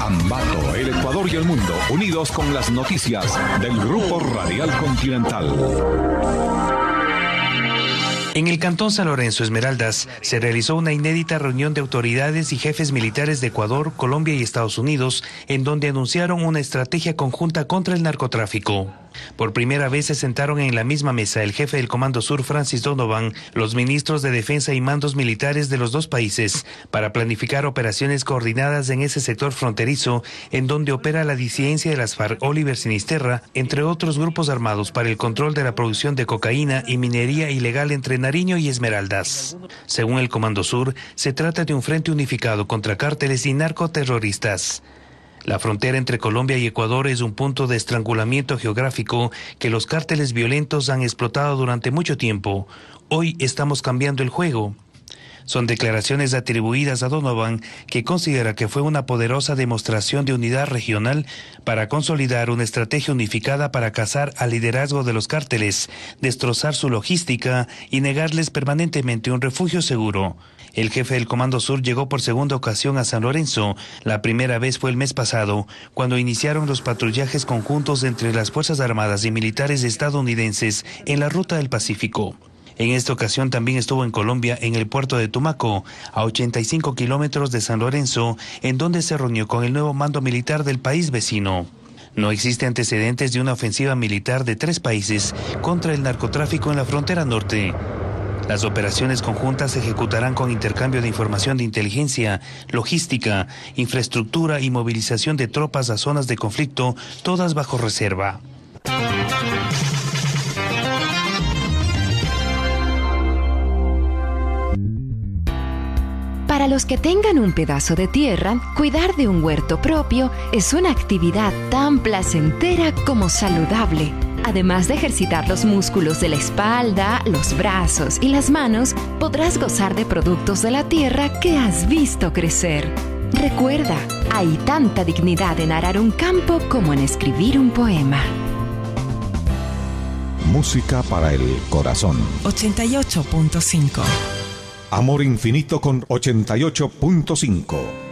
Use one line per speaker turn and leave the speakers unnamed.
Ambato, el Ecuador y el mundo, unidos con las noticias del Grupo Radial Continental.
En el Cantón San Lorenzo, Esmeraldas, se realizó una inédita reunión de autoridades y jefes militares de Ecuador, Colombia y Estados Unidos, en donde anunciaron una estrategia conjunta contra el narcotráfico. Por primera vez se sentaron en la misma mesa el jefe del Comando Sur, Francis Donovan, los ministros de Defensa y mandos militares de los dos países, para planificar operaciones coordinadas en ese sector fronterizo, en donde opera la disidencia de las FARC, Oliver Sinisterra, entre otros grupos armados para el control de la producción de cocaína y minería ilegal entre Nariño y Esmeraldas. Según el Comando Sur, se trata de un frente unificado contra cárteles y narcoterroristas. La frontera entre Colombia y Ecuador es un punto de estrangulamiento geográfico que los cárteles violentos han explotado durante mucho tiempo. Hoy estamos cambiando el juego. Son declaraciones atribuidas a Donovan, que considera que fue una poderosa demostración de unidad regional para consolidar una estrategia unificada para cazar al liderazgo de los cárteles, destrozar su logística y negarles permanentemente un refugio seguro. El jefe del Comando Sur llegó por segunda ocasión a San Lorenzo. La primera vez fue el mes pasado, cuando iniciaron los patrullajes conjuntos entre las Fuerzas Armadas y militares estadounidenses en la ruta del Pacífico. En esta ocasión también estuvo en Colombia, en el puerto de Tumaco, a 85 kilómetros de San Lorenzo, en donde se reunió con el nuevo mando militar del país vecino. No existe antecedentes de una ofensiva militar de 3 países contra el narcotráfico en la frontera norte. Las operaciones conjuntas se ejecutarán con intercambio de información de inteligencia, logística, infraestructura y movilización de tropas a zonas de conflicto, todas bajo reserva.
Para los que tengan un pedazo de tierra, cuidar de un huerto propio es una actividad tan placentera como saludable. Además de ejercitar los músculos de la espalda, los brazos y las manos, podrás gozar de productos de la tierra que has visto crecer. Recuerda, hay tanta dignidad en arar un campo como en escribir un poema.
Música para el corazón.
88.5.
Amor infinito con 88.5.